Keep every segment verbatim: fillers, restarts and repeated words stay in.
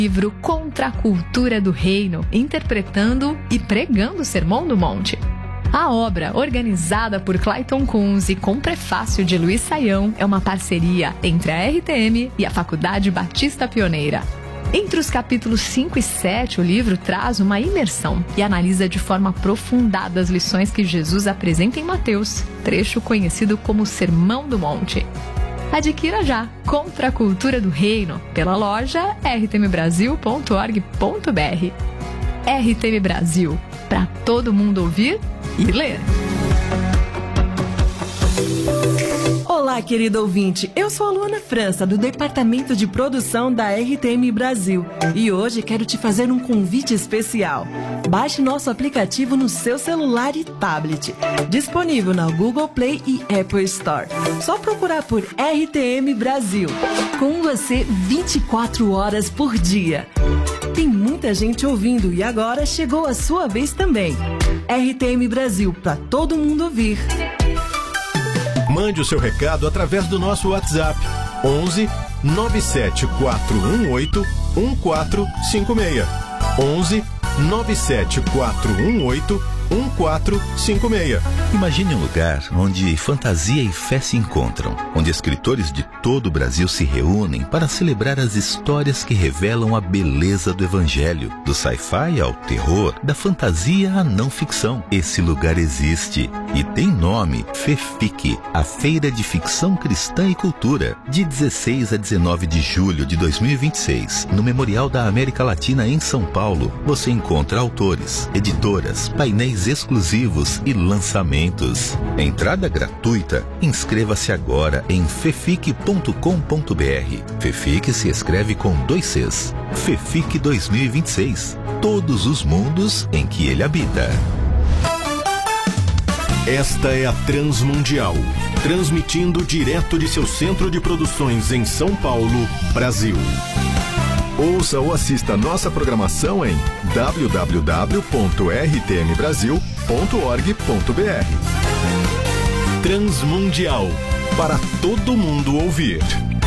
livro Contra a Cultura do Reino, interpretando e pregando o Sermão do Monte. A obra, organizada por Clayton Kunze com prefácio de Luiz Saião, é uma parceria entre a R T M e a Faculdade Batista Pioneira. Entre os capítulos cinco e sete, o livro traz uma imersão e analisa de forma aprofundada as lições que Jesus apresenta em Mateus, trecho conhecido como Sermão do Monte. Adquira já Contra a Cultura do Reino pela loja r t m brasil ponto org ponto b r. R T M Brasil, para todo mundo ouvir e ler. Olá, querido ouvinte, eu sou a Luana França, do Departamento de Produção da R T M Brasil, e hoje quero te fazer um convite especial. Baixe nosso aplicativo no seu celular e tablet, disponível na Google Play e Apple Store. Só procurar por R T M Brasil, com você vinte e quatro horas por dia. Tem muita gente ouvindo e agora chegou a sua vez também. R T M Brasil, para todo mundo ouvir. Mande o seu recado através do nosso WhatsApp onze nove sete quatro um oito um quatro cinco seis. onze nove sete quatro um oito um quatro cinco seis. Imagine um lugar onde fantasia e fé se encontram, onde escritores de todo o Brasil se reúnem para celebrar as histórias que revelam a beleza do Evangelho, do sci-fi ao terror, da fantasia à não ficção. Esse lugar existe e tem nome: FEFIC, a Feira de Ficção Cristã e Cultura, de dezesseis a dezenove de julho de dois mil e vinte e seis, no Memorial da América Latina em São Paulo. Você encontra autores, editoras, painéis exclusivos e lançamentos. Entrada gratuita. Inscreva-se agora em fefic ponto com ponto b r. FEFIC se escreve com dois Cs. FEFIC dois mil e vinte e seis. Todos os mundos em que ele habita. Esta é a Transmundial, transmitindo direto de seu centro de produções em São Paulo, Brasil. Ouça ou assista nossa programação em w w w ponto r t m brasil ponto org ponto b r. Transmundial, para todo mundo ouvir.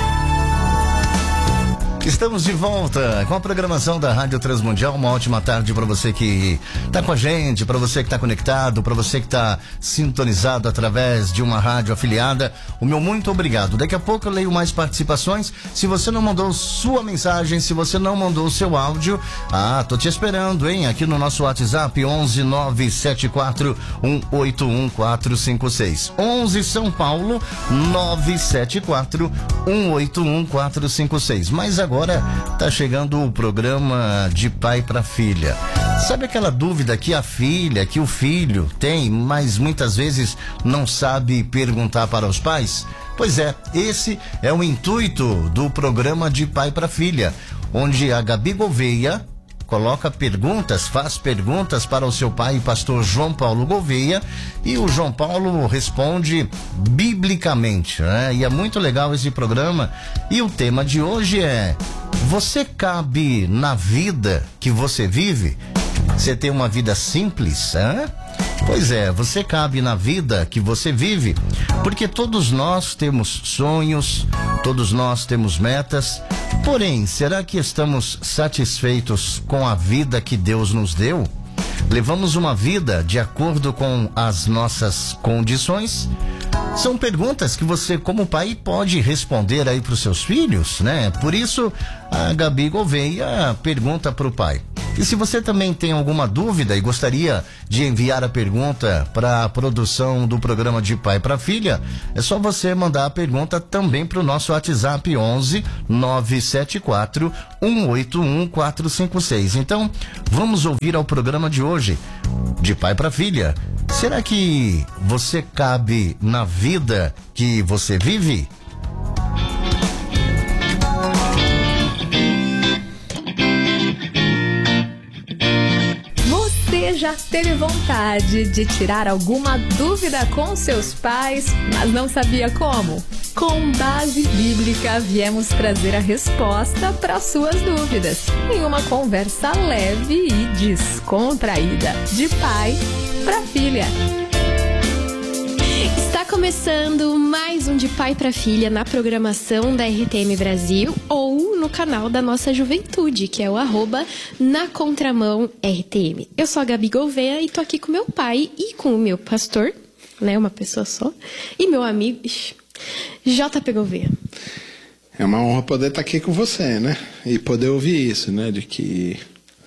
Estamos de volta com a programação da Rádio Transmundial. Uma ótima tarde para você que está com a gente, para você que está conectado, para você que está sintonizado através de uma rádio afiliada. O meu muito obrigado. Daqui a pouco eu leio mais participações. Se você não mandou sua mensagem, se você não mandou seu áudio, ah, tô te esperando, hein? Aqui no nosso WhatsApp, onze nove sete quatro um oito um quatro cinco seis. onze São Paulo, nove sete quatro um oito um quatro cinco seis. Mas agora Agora tá chegando o programa de pai para filha. Sabe aquela dúvida que a filha, que o filho tem, mas muitas vezes não sabe perguntar para os pais? Pois é, esse é o intuito do programa de pai para filha, onde a Gabi Gouveia coloca perguntas, faz perguntas para o seu pai, pastor João Paulo Gouveia, e o João Paulo responde biblicamente, né? E é muito legal esse programa. E o tema de hoje é: você cabe na vida que você vive? Você tem uma vida simples, hein? Pois é, você cabe na vida que você vive, porque todos nós temos sonhos, todos nós temos metas. Porém, será que estamos satisfeitos com a vida que Deus nos deu? Levamos uma vida de acordo com as nossas condições? São perguntas que você, como pai, pode responder aí para os seus filhos, né? Por isso, a Gabi Gouveia pergunta para o pai. E se você também tem alguma dúvida e gostaria de enviar a pergunta para a produção do programa de pai para filha, é só você mandar a pergunta também para o nosso WhatsApp onze nove sete quatro um oito um quatro cinco seis. Então, vamos ouvir ao programa de hoje, de pai para filha. Será que você cabe na vida que você vive? Você já teve vontade de tirar alguma dúvida com seus pais, mas não sabia como? Com base bíblica, viemos trazer a resposta para suas dúvidas, em uma conversa leve e descontraída, de pai para filha. Está começando mais um De Pai para Filha na programação da R T M Brasil ou no canal da nossa juventude, que é o arroba na contramão R T M. Eu sou a Gabi Gouveia e tô aqui com meu pai e com o meu pastor, né, uma pessoa só, e meu amigo J P Gouveia. É uma honra poder estar aqui com você, né? E poder ouvir isso, né? De que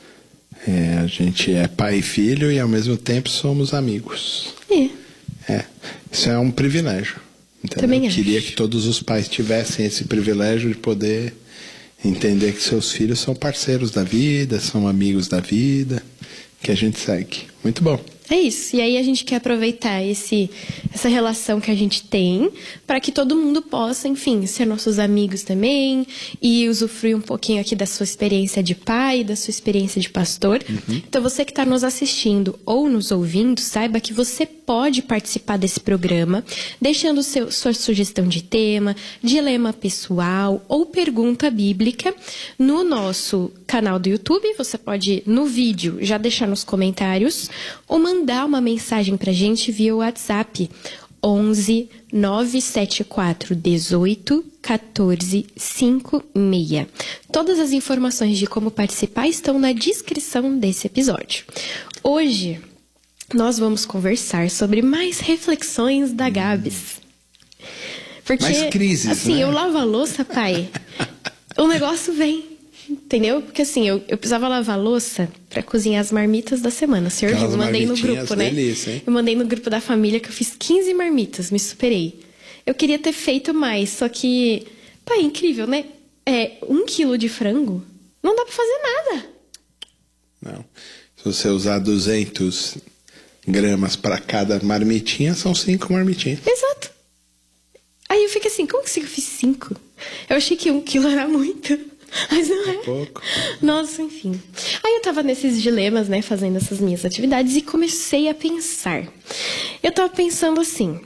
é, a gente é pai e filho e ao mesmo tempo somos amigos. É. É. Isso é um privilégio. Entendeu? Também acho. Queria que todos os pais tivessem esse privilégio de poder entender que seus filhos são parceiros da vida, são amigos da vida, que a gente segue. Muito bom. É isso. E aí a gente quer aproveitar esse, essa relação que a gente tem para que todo mundo possa, enfim, ser nossos amigos também e usufruir um pouquinho aqui da sua experiência de pai, da sua experiência de pastor. Uhum. Então você que está nos assistindo ou nos ouvindo, saiba que você pode participar desse programa deixando seu, sua sugestão de tema, dilema pessoal ou pergunta bíblica no nosso canal do YouTube. Você pode, no vídeo, já deixar nos comentários ou mandar uma mensagem pra gente via WhatsApp onze nove sete quatro dezoito quatorze cinquenta e seis. Todas as informações de como participar estão na descrição desse episódio. Hoje nós vamos conversar sobre mais reflexões da Gabs. Porque, mais crises, assim, né? eu lavo a louça, pai, o negócio vem. Entendeu? Porque assim, eu, eu precisava lavar a louça pra cozinhar as marmitas da semana. O senhor viu, eu mandei no grupo, né? Delícia, hein? Eu mandei no grupo da família que eu fiz quinze marmitas, me superei. Eu queria ter feito mais, só que... Pá, é incrível, né? É, um quilo de frango, não dá pra fazer nada. Não. Se você usar duzentos gramas pra cada marmitinha, são cinco marmitinhas. Exato. Aí eu fiquei assim, como que eu fiz cinco? Eu achei que um quilo era muito... Mas não é. Pouco. Nossa, enfim. Aí eu tava nesses dilemas, né, fazendo essas minhas atividades e comecei a pensar. Eu tava pensando assim,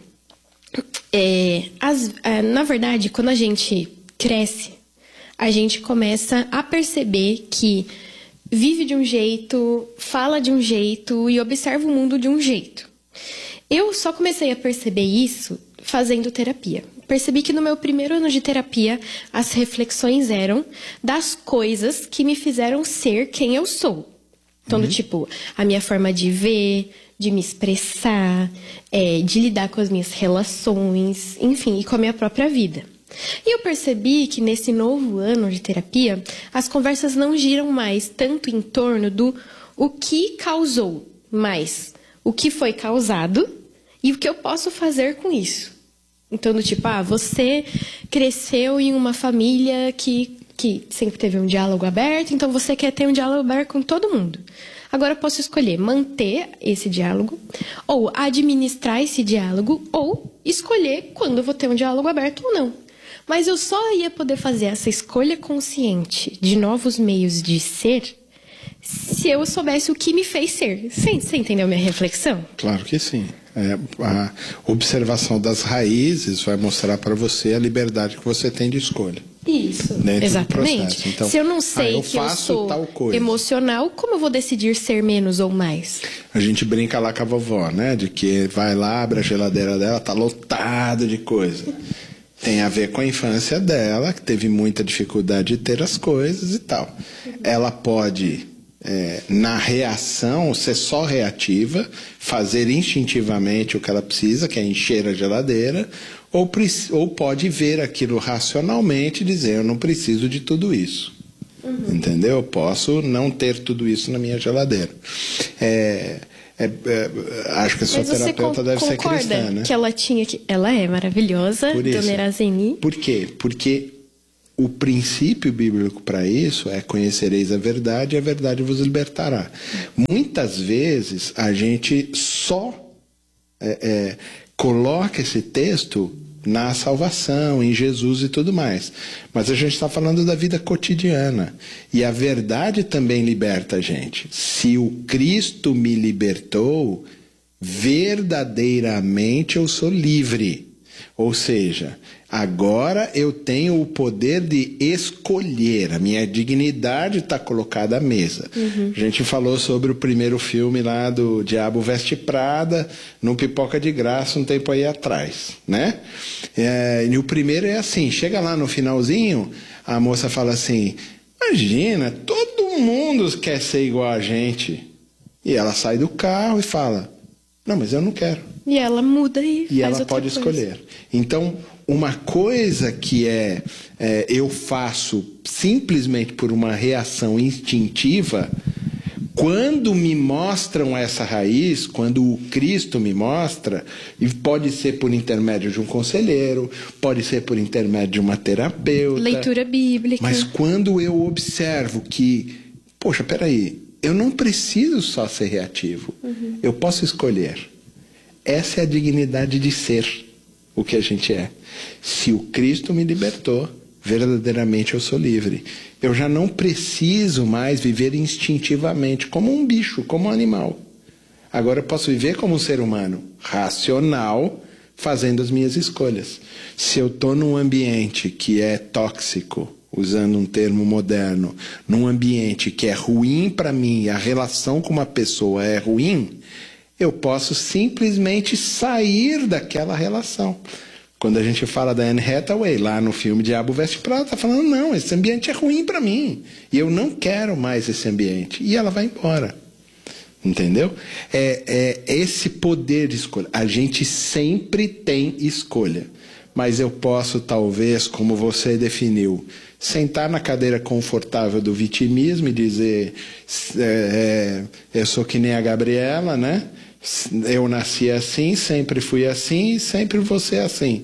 é, as, é, na verdade, quando a gente cresce, a gente começa a perceber que vive de um jeito, fala de um jeito e observa o mundo de um jeito. Eu só comecei a perceber isso fazendo terapia. Percebi que no meu primeiro ano de terapia, as reflexões eram das coisas que me fizeram ser quem eu sou. Então, uhum. do tipo, a minha forma de ver, de me expressar, é, de lidar com as minhas relações, enfim, e com a minha própria vida. E eu percebi que nesse novo ano de terapia, as conversas não giram mais tanto em torno do o que causou, mas o que foi causado e o que eu posso fazer com isso. Então, do tipo, ah, você cresceu em uma família que, que sempre teve um diálogo aberto, então você quer ter um diálogo aberto com todo mundo. Agora eu posso escolher manter esse diálogo, ou administrar esse diálogo, ou escolher quando eu vou ter um diálogo aberto ou não. Mas eu só ia poder fazer essa escolha consciente de novos meios de ser se eu soubesse o que me fez ser. Você, você entendeu a minha reflexão? Claro que sim. É, a observação das raízes vai mostrar para você a liberdade que você tem de escolha. Isso, exatamente. Então, se eu não sei ah, eu que eu sou tal coisa. emocional, como eu vou decidir ser menos ou mais? A gente brinca lá com a vovó, né? De que vai lá, abre a geladeira dela, tá lotado de coisa. Tem a ver com a infância dela, que teve muita dificuldade de ter as coisas e tal. Uhum. Ela pode... É, na reação, ser só reativa, fazer instintivamente o que ela precisa, que é encher a geladeira, ou, ou pode ver aquilo racionalmente e dizer, eu não preciso de tudo isso. Uhum. Entendeu? Eu posso não ter tudo isso na minha geladeira. É, é, é, acho que a sua terapeuta deve ser cristã, né? Que ela tinha que... Ela é maravilhosa, Dona Irazeni. Por quê? Porque o princípio bíblico para isso é conhecereis a verdade e a verdade vos libertará. Muitas vezes a gente só é, é, coloca esse texto na salvação, em Jesus e tudo mais. Mas a gente está falando da vida cotidiana. E a verdade também liberta a gente. Se o Cristo me libertou, verdadeiramente eu sou livre. Ou seja, Agora eu tenho o poder de escolher. A minha dignidade está colocada à mesa. Uhum. A gente falou sobre o primeiro filme lá do Diabo Veste Prada, no Pipoca de Graça, um tempo aí atrás, né? É, e o primeiro é assim, chega lá no finalzinho, a moça fala assim, imagina, todo mundo quer ser igual a gente. E ela sai do carro e fala, não, mas eu não quero. E ela muda e, e faz ela pode coisa. escolher. Então, uma coisa que é, é eu faço simplesmente por uma reação instintiva, quando me mostram essa raiz, quando o Cristo me mostra, e pode ser por intermédio de um conselheiro, pode ser por intermédio de uma terapeuta. Leitura bíblica. Mas quando eu observo que, poxa, peraí, eu não preciso só ser reativo, uhum. eu posso escolher. Essa é a dignidade de ser o que a gente é. Se o Cristo me libertou, verdadeiramente eu sou livre. Eu já não preciso mais viver instintivamente, como um bicho, como um animal. Agora eu posso viver como um ser humano, racional, fazendo as minhas escolhas. Se eu estou num ambiente que é tóxico, usando um termo moderno, num ambiente que é ruim para mim, a relação com uma pessoa é ruim, eu posso simplesmente sair daquela relação. Quando a gente fala da Anne Hathaway, lá no filme Diabo Veste Prada, está falando, não, esse ambiente é ruim para mim. E eu não quero mais esse ambiente. E ela vai embora. Entendeu? É, é esse poder de escolha. A gente sempre tem escolha. Mas eu posso, talvez, como você definiu, sentar na cadeira confortável do vitimismo e dizer, é, é, eu sou que nem a Gabriela, né? Eu nasci assim, sempre fui assim e sempre vou ser assim.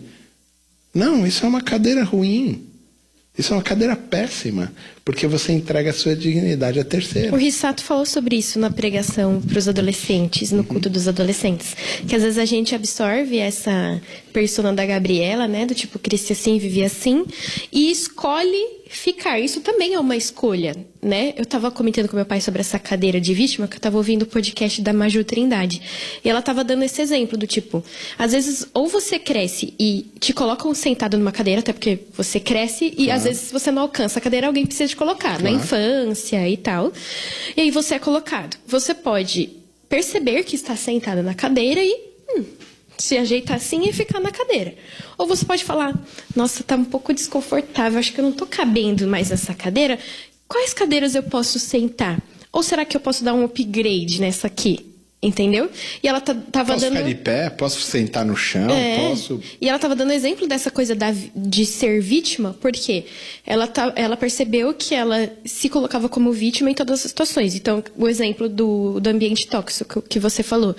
Não, isso é uma cadeira ruim. Isso é uma cadeira péssima, porque você entrega a sua dignidade à terceira. O Rissato falou sobre isso na pregação para os adolescentes, no culto dos adolescentes. Que às vezes a gente absorve essa persona da Gabriela, né? Do tipo, cresci assim, vivi assim, e escolhe ficar. Isso também é uma escolha, né? Eu estava comentando com meu pai sobre essa cadeira de vítima, que eu estava ouvindo o podcast da Maju Trindade. E ela estava dando esse exemplo do tipo, às vezes, ou você cresce e te colocam sentado numa cadeira, até porque você cresce, e claro. Às vezes você não alcança a cadeira, alguém precisa te colocar, claro. Na infância e tal. E aí você é colocado. Você pode perceber que está sentado na cadeira e hum, se ajeitar assim e ficar na cadeira. Ou você pode falar, nossa, tá um pouco desconfortável, acho que eu não tô cabendo mais nessa cadeira. Quais cadeiras eu posso sentar? Ou será que eu posso dar um upgrade nessa aqui? Entendeu? E ela tava posso dando... ficar de pé? Posso sentar no chão? É. Posso... E ela tava dando exemplo dessa coisa da, de ser vítima, porque ela, tá, ela percebeu que ela se colocava como vítima em todas as situações. Então, o exemplo do, do ambiente tóxico que você falou.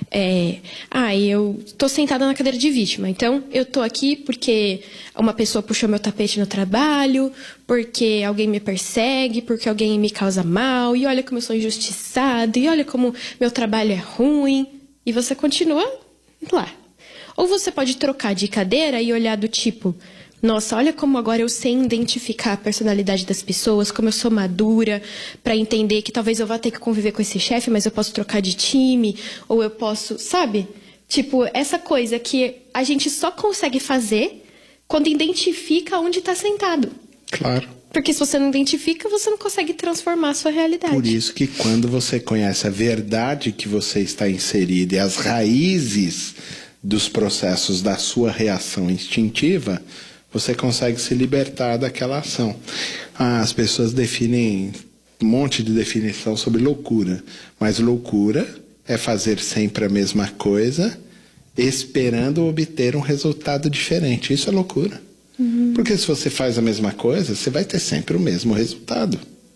É, ah, eu tô sentada na cadeira de vítima. Então, eu tô aqui porque uma pessoa puxou meu tapete no trabalho, porque alguém me persegue, porque alguém me causa mal, e olha como eu sou injustiçado, e olha como meu trabalho é ruim, e você continua lá. Ou você pode trocar de cadeira e olhar do tipo, nossa, olha como agora eu sei identificar a personalidade das pessoas, como eu sou madura, para entender que talvez eu vá ter que conviver com esse chefe, mas eu posso trocar de time, ou eu posso, sabe? Tipo, essa coisa que a gente só consegue fazer quando identifica onde está sentado. Claro. Porque se você não identifica, você não consegue transformar a sua realidade. Por isso que quando você conhece a verdade que você está inserido e as raízes dos processos da sua reação instintiva, você consegue se libertar daquela ação. Ah, as pessoas definem um monte de definição sobre loucura, mas loucura é fazer sempre a mesma coisa, esperando obter um resultado diferente. Isso é loucura. Uhum. Porque se você faz a mesma coisa, você vai ter sempre o mesmo resultado,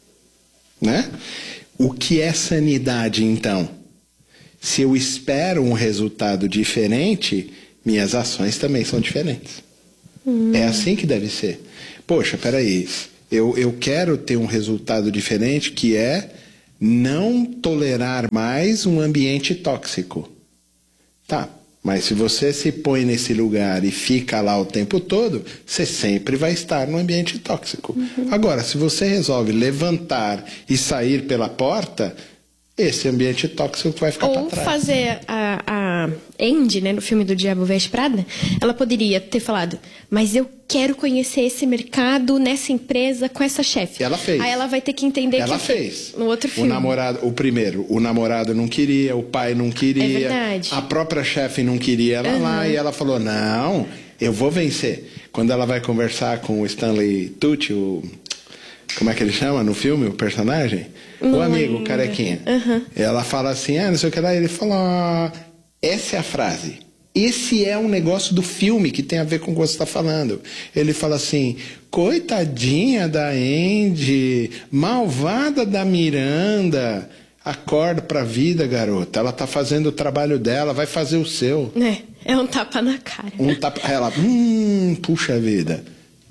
né? O que é sanidade, então? Se eu espero um resultado diferente, minhas ações também são diferentes. Uhum. É assim que deve ser. Poxa, peraí, eu, eu quero ter um resultado diferente, que é não tolerar mais um ambiente tóxico. Tá. Mas se você se põe nesse lugar e fica lá o tempo todo, você sempre vai estar no ambiente tóxico. Uhum. Agora, se você resolve levantar e sair pela porta, esse ambiente tóxico vai ficar para trás. Ou fazer a, a, a Andy, né, no filme do Diabo Veste Prada, ela poderia ter falado, mas eu quero conhecer esse mercado, nessa empresa, com essa chefe. Ela fez. Aí ela vai ter que entender ela que... Ela fez. No outro filme. O namorado, o primeiro, o namorado não queria, o pai não queria. É verdade. A própria chefe não queria ela uhum. lá, e ela falou, não, eu vou vencer. Quando ela vai conversar com o Stanley Tucci, o... Como é que ele chama no filme, o personagem? Não o amigo, lembra. O carequinha. Uhum. Ela fala assim, ah, não sei o que lá. Ele fala, ah, essa é a frase. Esse é um negócio do filme que tem a ver com o que você está falando. Ele fala assim, coitadinha da Andy, malvada da Miranda. Acorda pra vida, garota. Ela tá fazendo o trabalho dela, vai fazer o seu. É, é um tapa na cara. Um tapa... Ela, hum, puxa vida.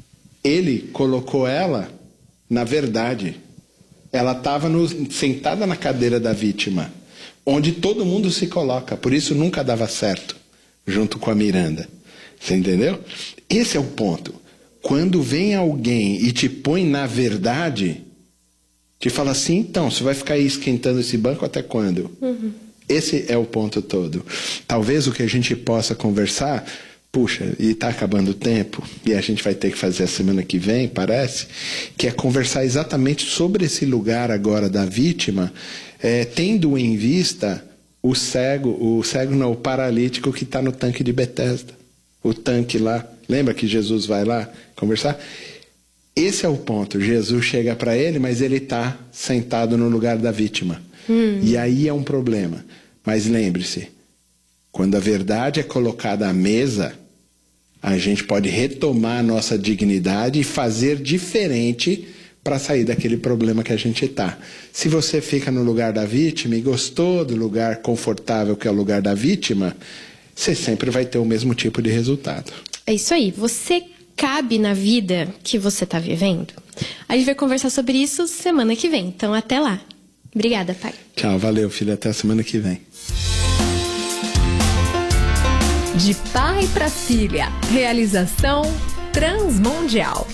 Ele colocou ela... Na verdade, ela estava sentada na cadeira da vítima, onde todo mundo se coloca. Por isso nunca dava certo, junto com a Miranda. Você entendeu? Esse é o ponto. Quando vem alguém e te põe na verdade, te fala assim, então, você vai ficar aí esquentando esse banco até quando? Uhum. Esse é o ponto todo. Talvez o que a gente possa conversar... Puxa, e está acabando o tempo, e a gente vai ter que fazer a semana que vem, parece, que é conversar exatamente sobre esse lugar agora da vítima, é, tendo em vista o cego, o cego não, o paralítico que está no tanque de Betesda. O tanque lá, lembra que Jesus vai lá conversar? Esse é o ponto, Jesus chega para ele, mas ele está sentado no lugar da vítima. Hum. E aí é um problema. Mas lembre-se, quando a verdade é colocada à mesa... A gente pode retomar a nossa dignidade e fazer diferente para sair daquele problema que a gente está. Se você fica no lugar da vítima e gostou do lugar confortável que é o lugar da vítima, você sempre vai ter o mesmo tipo de resultado. É isso aí. Você cabe na vida que você está vivendo? A gente vai conversar sobre isso semana que vem. Então, até lá. Obrigada, pai. Tchau, valeu, filho. Até a semana que vem. De pai para filha. Realização Transmundial.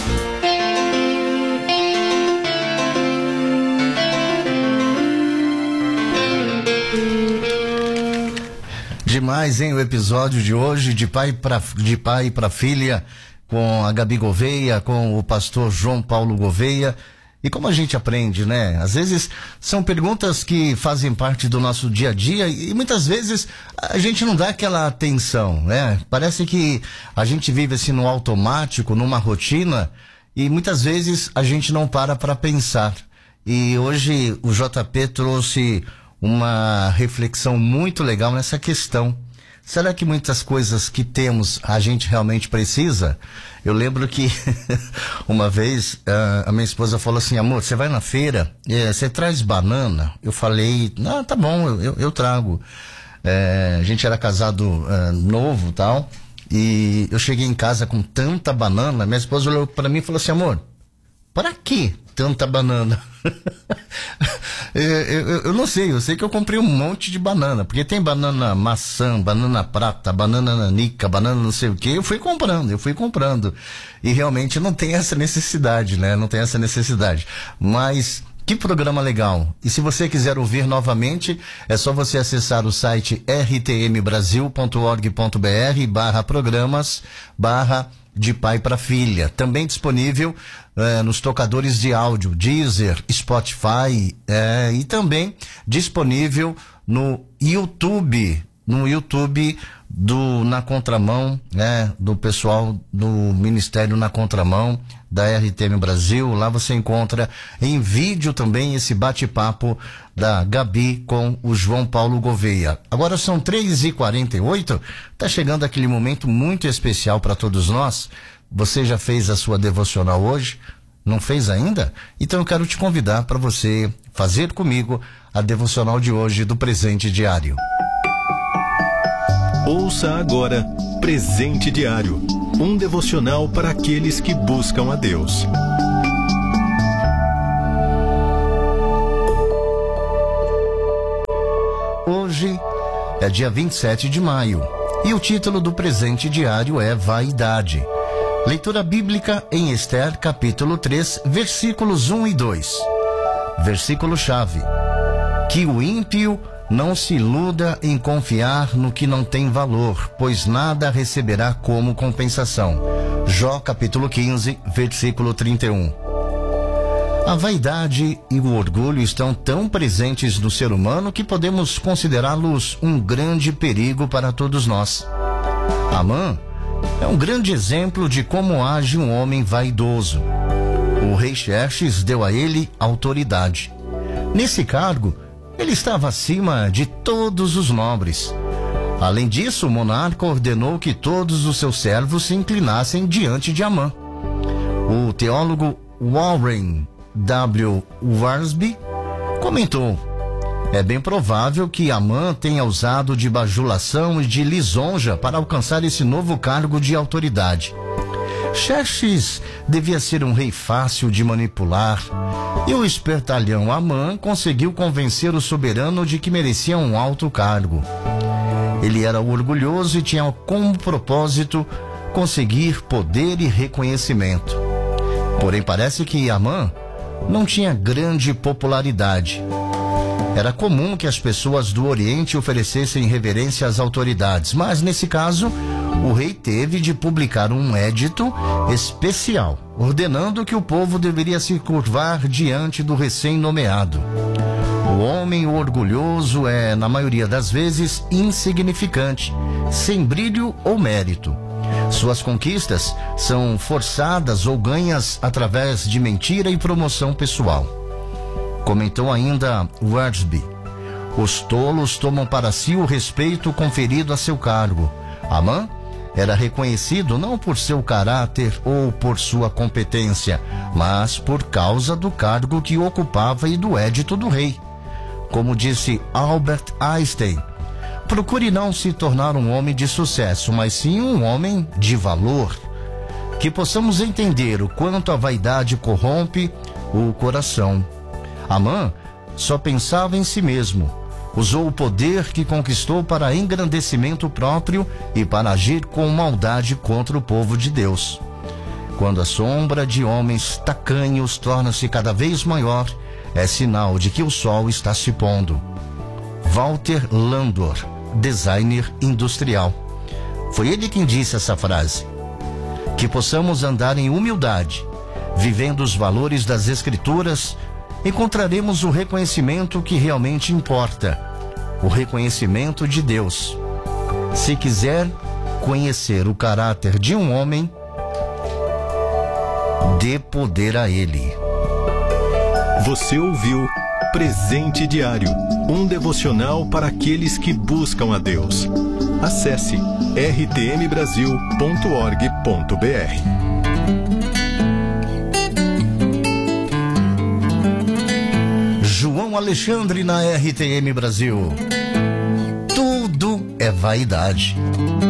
Demais, hein? O episódio de hoje de pai para de pai para filha, com a Gabi Gouveia, com o pastor João Paulo Gouveia. E como a gente aprende, né? Às vezes são perguntas que fazem parte do nosso dia a dia e muitas vezes a gente não dá aquela atenção, né? Parece que a gente vive assim no automático, numa rotina, e muitas vezes a gente não para para pensar. E hoje o J P trouxe uma reflexão muito legal nessa questão. Será que muitas coisas que temos a gente realmente precisa? Eu lembro que uma vez uh, a minha esposa falou assim, amor, você vai na feira, é, você traz banana? Eu falei, ah, tá bom, eu, eu trago. É, a gente era casado uh, novo e tal, e eu cheguei em casa com tanta banana, minha esposa olhou para mim e falou assim, amor, para que tanta banana? eu, eu, eu não sei, eu sei que eu comprei um monte de banana, porque tem banana maçã, banana prata, banana nanica, banana não sei o que, eu fui comprando, eu fui comprando, e realmente não tem essa necessidade, né, não tem essa necessidade, mas que programa legal. E se você quiser ouvir novamente, é só você acessar o site r t m brasil ponto org ponto b r barra programas barra de pai para filha. Também disponível eh, nos tocadores de áudio, Deezer, Spotify, eh, e também disponível no YouTube, no YouTube do Na Contramão, né, do pessoal do Ministério Na Contramão, da R T M Brasil. Lá você encontra em vídeo também esse bate-papo da Gabi com o João Paulo Gouveia. Agora são três e quarenta e oito, tá chegando aquele momento muito especial para todos nós. Você já fez a sua devocional hoje? Não fez ainda? Então eu quero te convidar para você fazer comigo a devocional de hoje do Presente Diário. Ouça agora Presente Diário, um devocional para aqueles que buscam a Deus. Hoje é dia vinte e sete de maio e o título do Presente Diário é Vaidade. Leitura bíblica em Esther, capítulo três, versículos um e dois. Versículo-chave: que o ímpio Não se iluda em confiar no que não tem valor, pois nada receberá como compensação. Jó capítulo quinze, versículo trinta e um. A vaidade e o orgulho estão tão presentes no ser humano que podemos considerá-los um grande perigo para todos nós. Amã é um grande exemplo de como age um homem vaidoso. O rei Xerxes deu a ele autoridade. Nesse cargo, ele estava acima de todos os nobres. Além disso, o monarca ordenou que todos os seus servos se inclinassem diante de Amã. O teólogo Warren W. Wiersbe comentou: é bem provável que Amã tenha usado de bajulação e de lisonja para alcançar esse novo cargo de autoridade. Xerxes devia ser um rei fácil de manipular, e o espertalhão Amã conseguiu convencer o soberano de que merecia um alto cargo. Ele era orgulhoso e tinha como propósito conseguir poder e reconhecimento. Porém, parece que Amã não tinha grande popularidade. Era comum que as pessoas do Oriente oferecessem reverência às autoridades, mas nesse caso, o rei teve de publicar um édito especial, ordenando que o povo deveria se curvar diante do recém-nomeado. O homem orgulhoso é, na maioria das vezes, insignificante, sem brilho ou mérito. Suas conquistas são forçadas ou ganhas através de mentira e promoção pessoal. Comentou ainda Wiersbe: os tolos tomam para si o respeito conferido a seu cargo. Amã era reconhecido não por seu caráter ou por sua competência, mas por causa do cargo que ocupava e do édito do rei. Como disse Albert Einstein, procure não se tornar um homem de sucesso, mas sim um homem de valor. Que possamos entender o quanto a vaidade corrompe o coração. Amã só pensava em si mesmo. Usou o poder que conquistou para engrandecimento próprio e para agir com maldade contra o povo de Deus. Quando a sombra de homens tacanhos torna-se cada vez maior, é sinal de que o sol está se pondo. Walter Landor, designer industrial. Foi ele quem disse essa frase. Que possamos andar em humildade, vivendo os valores das Escrituras, encontraremos o reconhecimento que realmente importa, o reconhecimento de Deus. Se quiser conhecer o caráter de um homem, dê poder a ele. Você ouviu Presente Diário, um devocional para aqueles que buscam a Deus. Acesse r t m brasil ponto org ponto b r. João Alexandre na R T M Brasil. Tudo é vaidade.